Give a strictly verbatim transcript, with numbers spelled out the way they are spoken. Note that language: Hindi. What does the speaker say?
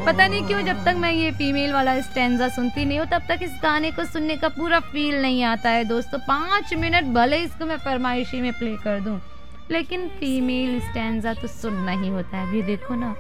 पता नहीं क्यों जब तक मैं ये फीमेल वाला स्टैंजा सुनती नहीं हूँ तब तक इस गाने को सुनने का पूरा फील नहीं आता है दोस्तों। पाँच मिनट भले इसको मैं फरमाइशी में प्ले कर दूं, लेकिन फीमेल स्टैंजा तो सुनना ही होता है। अभी देखो ना